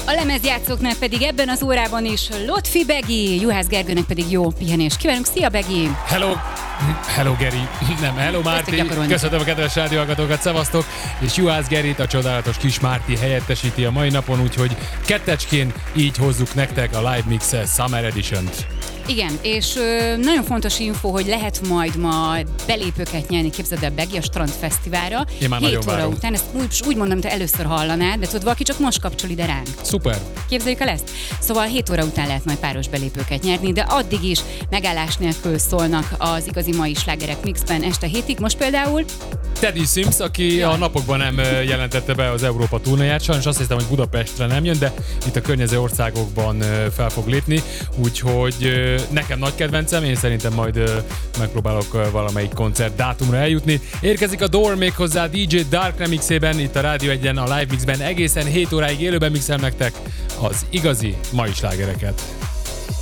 A lemezjátszóknál pedig ebben az órában is Lotfi Begi, Juhász Gergőnek pedig jó pihenést kívánunk. Szia Begi! Hello Geri, nem, hello Márti, köszönöm a kedves rádióhallgatókat, szevasztok, és Juhász Gerit, a csodálatos kis Márti helyettesíti a mai napon, úgyhogy kettecskén így hozzuk nektek a Live Mix Summer Edition-t. Igen, és nagyon fontos info, hogy lehet majd ma belépőket nyerni, képzeld el Begi, a Strand Fesztiválra. Én már 7 óra várom. után, ezt úgy mondom, te először hallanád, de tudod, valaki csak most kapcsol ide ránk. Szuper. Képzeljük el ezt? Szóval 7 óra után lehet majd páros belépőket nyerni, de addig is megállás nélkül szólnak az igazi mai slágerek mixben este 7-ig. Most például Teddy Swims, aki a napokban nem jelentette be az Európa turnéját, sajnos azt hiszem, hogy Budapestre nem jön, de itt a környező országokban fel fog lépni, úgyhogy nekem nagy kedvencem, én szerintem majd megpróbálok valamelyik koncert dátumra eljutni. Érkezik a Door méghozzá DJ Dark remixében, itt a Rádió 1-en, a Live Mixben egészen 7 óráig élőben mixel nektek az igazi mai slágereket.